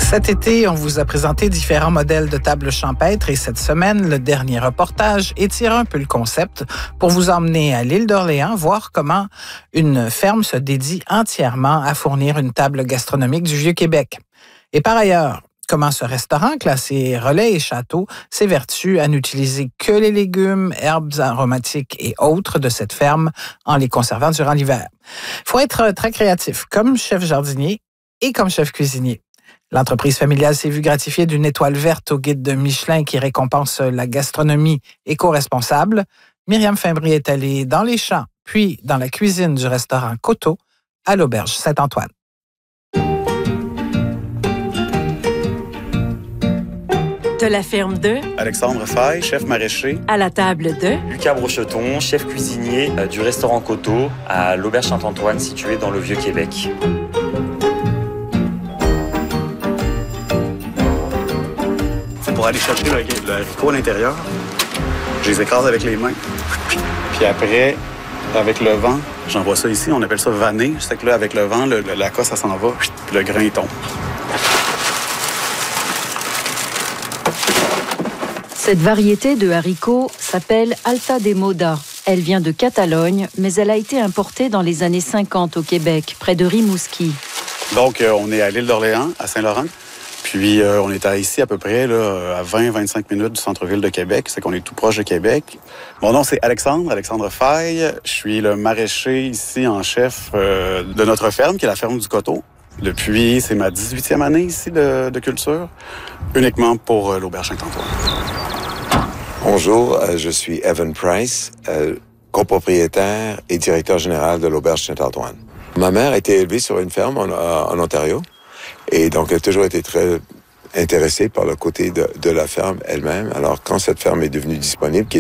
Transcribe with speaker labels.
Speaker 1: Cet été, on vous a présenté différents modèles de tables champêtres et cette semaine, le dernier reportage étire un peu le concept pour vous emmener à l'île d'Orléans, voir comment une ferme se dédie entièrement à fournir une table gastronomique du Vieux-Québec. Et par ailleurs, comment ce restaurant classé relais et château s'évertue à n'utiliser que les légumes, herbes aromatiques et autres de cette ferme en les conservant durant l'hiver. Il faut être très créatif, comme chef jardinier et comme chef cuisinier. L'entreprise familiale s'est vue gratifiée d'une étoile verte au guide de Michelin qui récompense la gastronomie éco-responsable. Myriam Fimbry est allée dans les champs, puis dans la cuisine du restaurant Coteau à l'Auberge Saint-Antoine.
Speaker 2: De la ferme de
Speaker 3: Alexandre Faye, chef maraîcher.
Speaker 2: à la table de
Speaker 4: Lucas Brocheton, chef cuisinier du restaurant Coteau à l'Auberge Saint-Antoine situé dans le Vieux-Québec.
Speaker 3: C'est pour aller chercher le haricot à l'intérieur. Je les écrase avec les mains. Puis après, avec le vent, j'envoie ça ici, on appelle ça vanner. C'est que là, avec le vent, la cosse, ça s'en va, puis le grain, il tombe.
Speaker 2: Cette variété de haricots s'appelle Alta de Moda. Elle vient de Catalogne, mais elle a été importée dans les années 50 au Québec, près de Rimouski.
Speaker 3: Donc, on est à l'île d'Orléans, à Saint-Laurent. Puis, on est ici à peu près là, à 20-25 minutes du centre-ville de Québec. C'est qu'on est tout proche de Québec. Mon nom, c'est Alexandre Faye. Je suis le maraîcher ici en chef de notre ferme, qui est la ferme du Coteau. Depuis, c'est ma 18e année ici de culture, uniquement pour l'Auberge Saint-Antoine.
Speaker 5: Bonjour, je suis Evan Price, copropriétaire et directeur général de l'Auberge Saint-Antoine. Ma mère a été élevée sur une ferme en Ontario et donc elle a toujours été très intéressée par le côté de la ferme elle-même. Alors quand cette ferme est devenue disponible, qui